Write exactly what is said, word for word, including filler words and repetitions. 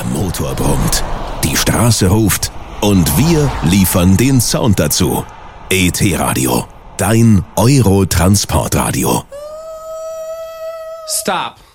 Der Motor brummt, die Straße ruft und wir liefern den Sound dazu. E T-Radio, dein Euro-Transportradio. Stop.